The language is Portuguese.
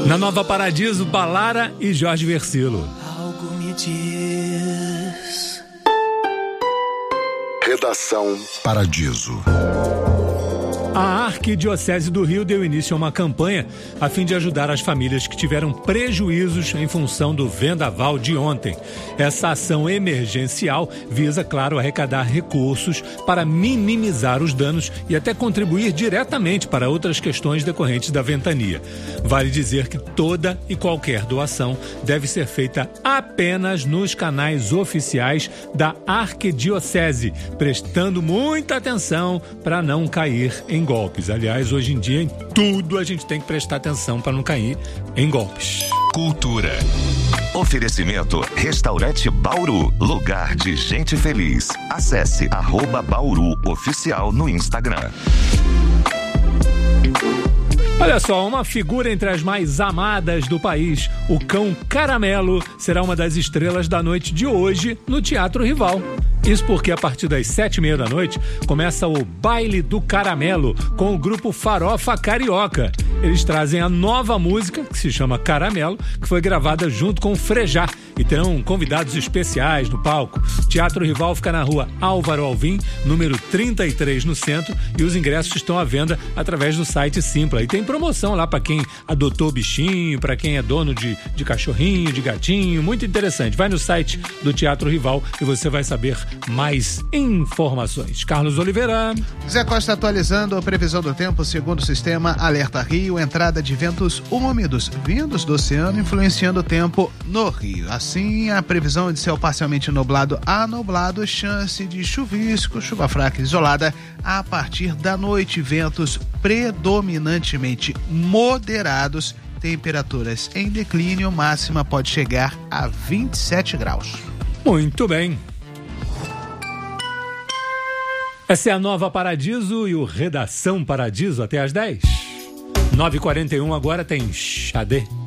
Na Nova Paradiso, Balara e Jorge Versilo. Algo me diz. Redação Paradiso. A Arquidiocese do Rio deu início a uma campanha a fim de ajudar as famílias que tiveram prejuízos em função do vendaval de ontem. Essa ação emergencial visa, claro, arrecadar recursos para minimizar os danos e até contribuir diretamente para outras questões decorrentes da ventania. Vale dizer que toda e qualquer doação deve ser feita apenas nos canais oficiais da Arquidiocese, prestando muita atenção para não cair em golpes. Aliás, hoje em dia, em tudo a gente tem que prestar atenção para não cair em golpes. Cultura. Oferecimento Restaurante Bauru, lugar de gente feliz. Acesse @Bauru Oficial no Instagram. Olha só, uma figura entre as mais amadas do país, o cão Caramelo, será uma das estrelas da noite de hoje no Teatro Rival. Isso porque a partir das 7h30 da noite começa o Baile do Caramelo com o grupo Farofa Carioca. Eles trazem a nova música, que se chama Caramelo, que foi gravada junto com o Frejá, e terão convidados especiais no palco. O Teatro Rival fica na rua Álvaro Alvim, número 33, no centro, e os ingressos estão à venda através do site Simpla. E tem promoção lá para quem adotou bichinho, para quem é dono de cachorrinho, de gatinho, muito interessante. Vai no site do Teatro Rival e você vai saber mais informações. Carlos Oliveira. Zé Costa atualizando a previsão do tempo segundo o sistema Alerta Rio, entrada de ventos úmidos vindos do oceano influenciando o tempo no Rio. Assim, a previsão de céu parcialmente nublado a nublado, chance de chuvisco, chuva fraca e isolada a partir da noite, ventos predominantemente moderados, temperaturas em declínio, máxima pode chegar a 27 graus. Muito bem. Essa é a Nova Paradiso e o Redação Paradiso até às 10. 9h41 agora tem Xadê.